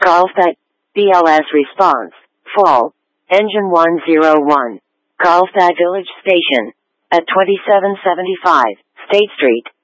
Golf at BLS response. Fall. Engine 101. Golf at Village Station. At 2775 State Street.